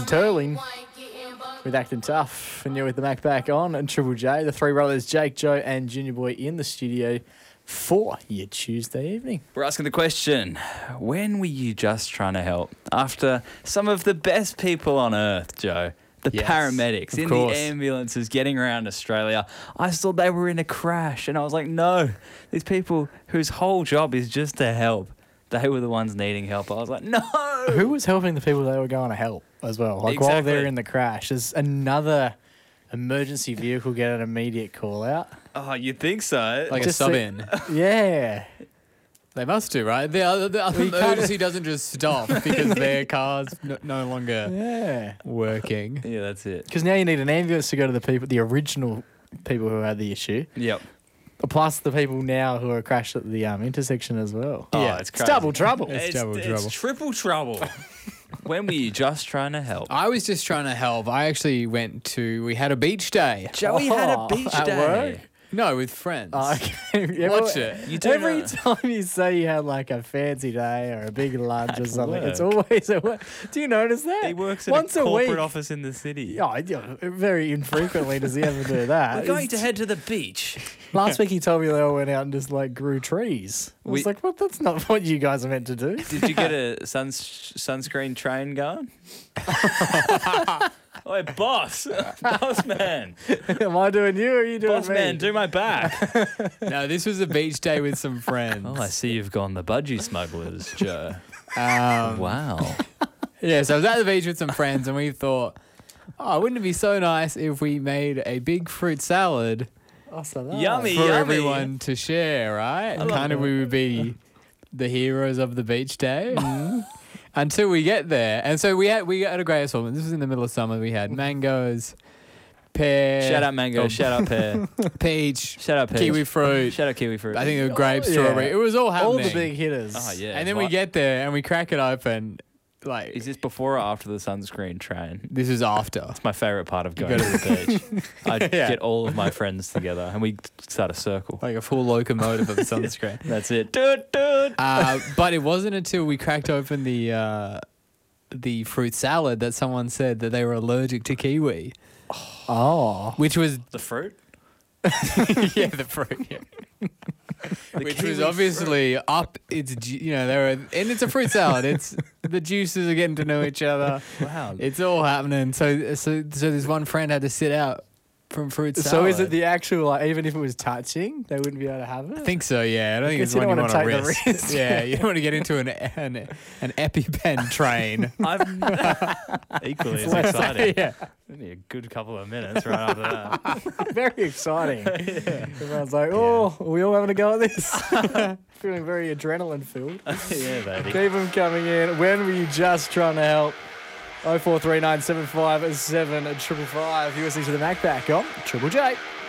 Turling with Acting Tough. And you're with the Mac back on and Triple J. The three brothers, Jake, Joe and Junior Boy in the studio for your Tuesday evening. We're asking the question, when were you just trying to help? After some of the best people on earth, Joe, the paramedics in the ambulances getting around Australia, I thought they were in a crash. And I was like, no, these people whose whole job is just to help, they were the ones needing help. I was like, no. Who was helping the people they were going to help as well? Like while they're in the crash, does another emergency vehicle get an immediate call out? Oh, you'd think so. Like just a sub-in. Yeah. They must do, right? The emergency doesn't just stop because their car's no longer working. Yeah, that's it. Because now you need an ambulance to go to the original people who had the issue. Yep. Plus the people now who are crashed at the intersection as well. Oh, yeah, it's crazy. It's double trouble. It's double trouble. It's triple trouble. When were you just trying to help? I was just trying to help. I actually we had a beach day. Joey had a beach at day. work? No, with friends. Okay. Yeah, Watch it. You do every know. time you say you had like a fancy day or a big lunch or something, work. it's always at work. Do you notice that? He works at once a corporate week. office in the city. Yeah, very infrequently does he ever do that. We're going to head to the beach. Last week he told me they all went out and just like grew trees. I was like, what? That's not what you guys are meant to do. Did you get a sunscreen train going? Oi, boss. Boss man. Am I doing you or are you doing Boss me? man, do my back. No, this was a beach day with some friends. Oh, I see you've gone the budgie smugglers, Joe. Wow. Yeah, so I was at the beach with some friends and we thought, wouldn't it be so nice if we made a big fruit salad Oh, so nice. Yummy. for everyone to share, right? And kind of that. we would be the heroes of the beach day. Until we get there. And so we had a great assortment. This was in the middle of summer. We had mangoes, pear. Shout out mango. Shout out pear. Peach. Shout out peach. Kiwi fruit. Shout out kiwi fruit. I think there were grapes, Yeah. strawberry. It was all happening. All the big hitters. Oh, yeah. And then we get there and we crack it open. Like, Is this before or after the sunscreen train? this is after. It's my favourite part of going to the beach. I Yeah. get all of my friends together and we start a circle. Like a full locomotive of sunscreen. That's it. Doot, doot. But it wasn't until we cracked open the fruit salad that someone said that they were allergic to kiwi. Oh. Which was The fruit? yeah, the fruit. Yeah. Which was obviously up. It's and it's a fruit salad. It's the juices are getting to know each other. Wow. It's all happening. So this one friend had to sit out from fruit salad. So is it the actual, like, even if it was touching, they wouldn't be able to have it? I think so. Yeah, I don't think Guess it's you one you don't want wanna to take the risk. risk. Yeah, you don't want to get into an EpiPen train. Equally as exciting. Yeah. Only a good couple of minutes right after that. Very exciting. Everyone's like, are we all having a go at this? Feeling very adrenaline filled. Yeah, baby. Keep them coming in. When were you just trying to help? 0439 757 555. You're listening to the Mac back on Triple J.